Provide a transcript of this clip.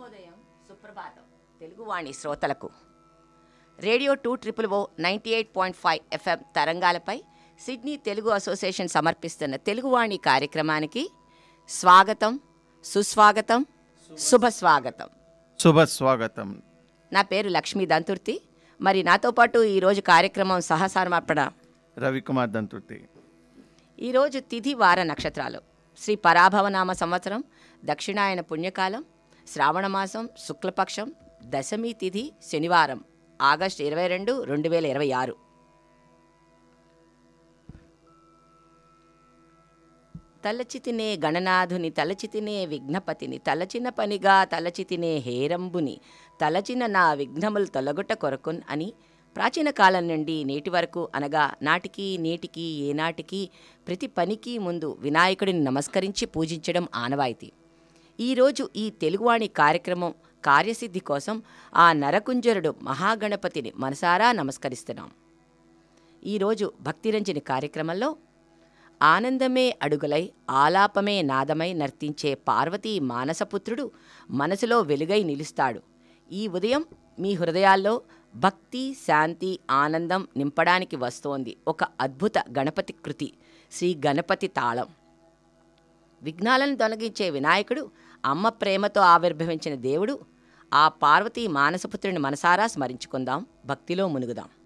శుభోదయం, సుప్రభాతం తెలుగువాణి శ్రోతలకు. Radio 200 98.5 FM తరంగాలపై సిడ్నీ తెలుగు అసోసియేషన్ సమర్పిస్తున్న తెలుగువాణి కార్యక్రమానికి స్వాగతం, సుస్వాగతం, శుభస్వాగతం. శుభస్వాగతం. నా పేరు లక్ష్మీ దంతుర్తి. మరి నాతో పాటు ఈరోజు కార్యక్రమం సహసమర్పణ రవికుమార్ దంతుర్తి. ఈరోజు తిథి వార నక్షత్రాలు: శ్రీ పరాభవనామ సంవత్సరం, దక్షిణాయన పుణ్యకాలం, శ్రావణమాసం, శుక్లపక్షం, దశమి తిథి, శనివారం, ఆగస్టు 22, 2026. తలచితినే గణనాథుని, తలచితినే విఘ్నపతిని, తలచిన పనిగా తలచితినే హేరంబుని, తలచిన నా విఘ్నములు తొలగుట కొరకున్ అని ప్రాచీన కాలం నుండి నేటి వరకు, అనగా నాటికి నేటికి ఏనాటికి ప్రతి పనికి ముందు వినాయకుడిని నమస్కరించి పూజించడం ఆనవాయితీ. ఈరోజు ఈ తెలుగువాణి కార్యక్రమం కార్యసిద్ధి కోసం ఆ నరకుంజరుడు మహాగణపతిని మనసారా నమస్కరిస్తున్నాం. ఈరోజు భక్తిరంజని కార్యక్రమంలో ఆనందమే అడుగులై ఆలాపమే నాదమై నర్తించే పార్వతీ మానసపుత్రుడు మనసులో వెలుగై నిలుస్తాడు. ఈ ఉదయం మీ హృదయాల్లో భక్తి, శాంతి, ఆనందం నింపడానికి వస్తోంది ఒక అద్భుత గణపతి కృతి, శ్రీ గణపతి తాళం. విఘ్నాలను తొలగించే వినాయకుడు, అమ్మ ప్రేమతో ఆవిర్భవించిన దేవుడు, ఆ పార్వతీ మానసపుత్రుని మనసారా స్మరించుకుందాం, భక్తిలో మునుగుదాం.